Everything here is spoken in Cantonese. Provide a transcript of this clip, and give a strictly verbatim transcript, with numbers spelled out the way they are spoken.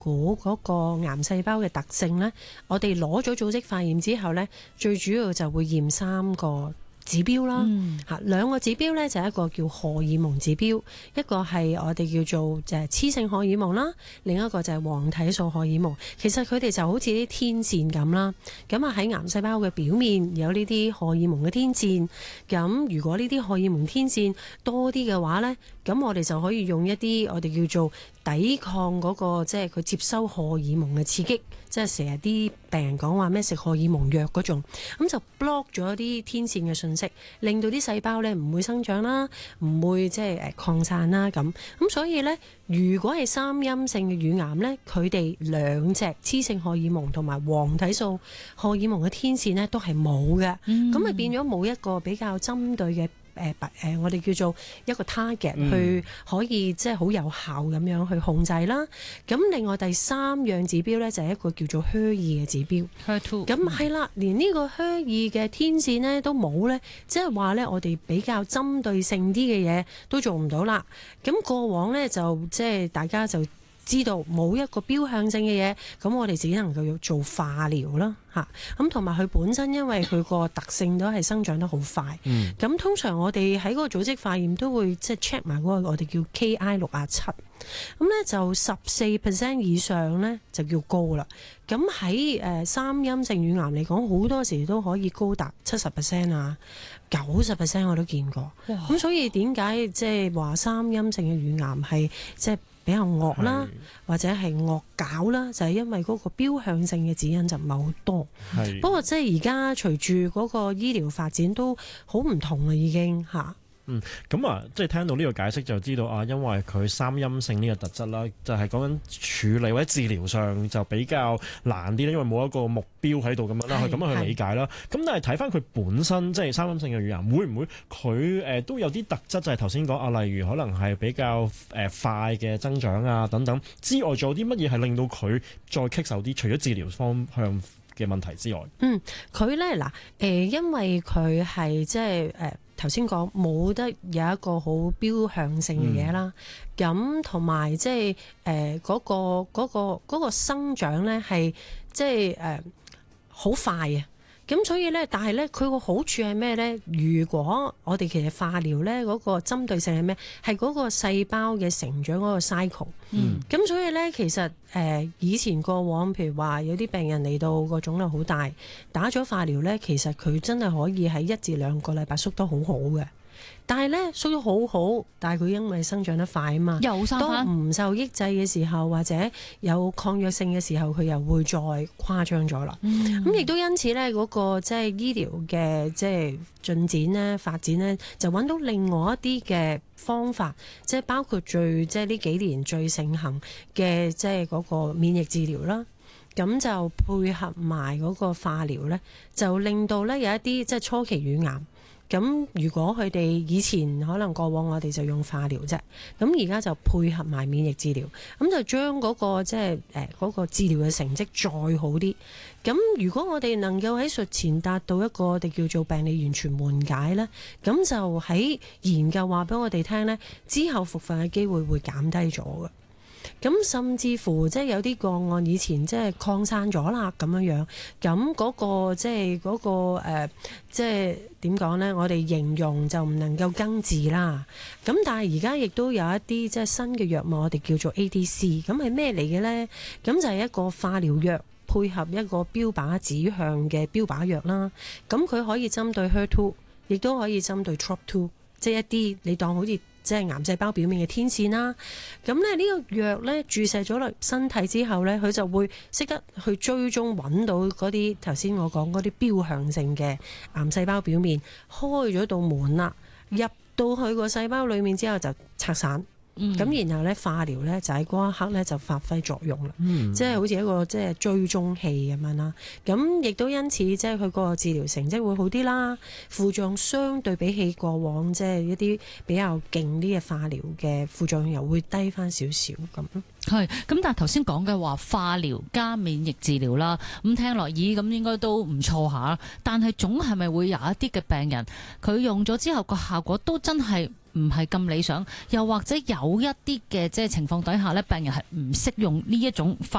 估嗰個癌細胞嘅特性呢，我哋攞咗組織化驗之後呢，最主要就會驗三個指標啦，嚇、嗯、兩個指標呢，就係一個叫荷爾蒙指標，一個係我哋叫做就係雌性荷爾蒙啦，另一個就係黃體素荷爾蒙。其實佢哋就好似啲天線咁啦，咁啊喺癌細胞嘅表面有呢啲荷爾蒙嘅天線，咁如果呢啲荷爾蒙天線多啲嘅話呢，咁我哋就可以用一啲我哋叫做抵抗嗰個即係佢接收荷爾蒙嘅刺激，即係成日啲病人講話咩食荷爾蒙藥嗰種，咁就 block 咗啲天線嘅信息，令到啲細胞咧唔會生長啦，唔會即係誒擴散啦咁。咁所以咧，如果係三陰性嘅乳癌咧，佢哋兩隻雌性荷爾蒙同埋黃體素荷爾蒙嘅天線咧都係冇嘅，咁咪、嗯、變咗冇一個比較針對嘅。誒、呃呃、我哋叫做一個 target、嗯、去可以即係好有效咁樣去控制啦。咁另外第三樣指標呢，就係、是、一個叫做 H E R 嘅指標。H E R 二咁係啦，連呢個 H E R 二嘅天線呢都冇呢，即係話呢，我哋比較針對性啲嘅嘢都做唔到啦。咁過往呢，就即係大家就知道冇一個標向性嘅嘢，咁我哋只能夠要做化療啦，嚇。咁同埋佢本身因為佢個特性都係生長得好快，咁、嗯、通常我哋喺嗰個組織化驗都會即係 check 埋嗰個我哋叫 K I 六十七，咁咧就十四 percent 以上咧就叫高啦。咁喺誒三陰性乳癌嚟講，好多時都可以高達七十 percent 啊，九十 percent 我都見過。咁所以點解即係話三陰性嘅乳癌係即係比較惡啦，是或者係惡搞啦，就係、是、因為嗰個標向性嘅指引就唔係好多。是不過即係而家隨住嗰個醫療發展都好唔同啦，已經嚇。 嗯，咁啊，即係聽到呢個解釋就知道啊，因為佢三陰性呢個特質啦，就係講緊處理或者治療上就比較難啲，因為冇一個目標喺度咁樣啦，去咁樣去理解啦。咁但係睇翻佢本身即係三陰性嘅乳癌，會唔會佢誒、呃、都有啲特質，就係頭先講啊，例如可能係比較誒、呃、快嘅增長啊等等之外，仲有啲乜嘢係令到佢再棘手啲？除咗治療方向嘅問題之外，嗯， 佢咧嗱誒，因為佢係即係誒頭先講冇得有一個好標向性嘅嘢啦，咁同埋即係誒嗰個嗰、嗰個嗰個生長咧係即係誒好快啊！咁所以咧，但係咧，佢個好處係咩咧？如果我哋其實化療咧，嗰個針對性係咩？係嗰個細胞嘅成長嗰個 cycle。嗯。咁所以咧，其實誒、呃、以前過往，譬如話有啲病人嚟到個腫瘤好大，打咗化療咧，其實佢真係可以喺一至兩個禮拜縮得好好嘅。但係咧縮得好好，但係佢因為生長得快啊嘛，又生翻當唔受抑制嘅時候，或者有抗藥性嘅時候，佢又會再誇張咗啦。咁亦、嗯、都因此咧，嗰、那個即係醫療嘅即係進展咧、發展咧，就揾到另外一啲嘅方法，即係包括最即係呢幾年最盛行嘅即係嗰個免疫治療啦。咁就配合埋嗰個化療咧，就令到咧有一啲即係初期乳癌。咁如果佢哋以前可能過往我哋就用化療啫，咁而家就配合埋免疫治療，咁就將嗰個即係誒嗰個治療嘅成績再好啲。咁如果我哋能夠喺術前達到一個我哋叫做病理完全緩解呢，咁就喺研究話俾我哋聽呢，之後復發嘅機會會減低咗嘅。咁甚至乎即係有啲個案以前即係擴散咗啦咁樣樣，咁嗰個即係嗰個誒即係點講呢？我哋形容就唔能夠根治啦。咁但係而家亦都有一啲即係新嘅藥物，我哋叫做 A D C。咁係咩嚟嘅呢？咁就係一個化療藥配合一個標靶指向嘅標靶藥啦。咁佢可以針對 H E R 二，亦都可以針對 T R O P 二，即係一啲你當好似即係癌細胞表面嘅天線啦，咁咧呢個藥咧注射咗落身體之後咧，佢就會識得去追蹤揾到嗰啲頭先我講嗰啲標向性嘅癌細胞表面，開咗道門啦，入到去個細胞裡面之後就拆散。咁、嗯、然後咧化療咧就喺嗰一刻咧就發揮作用啦，嗯、即係好似一個即係追蹤器咁樣啦。咁亦都因此即係佢個治療成績會好啲啦，副作用相對比起過往即係一啲比較勁啲嘅化療嘅副作用又會低翻少少咁。 係，咁但係頭先講嘅話化療加免疫治療啦，咁聽落咦咁應該都唔錯下，但係總係咪會有一啲嘅病人佢用咗之後個效果都真係唔係咁理想，又或者有一啲嘅即係情況底下咧，病人係唔適用呢一種化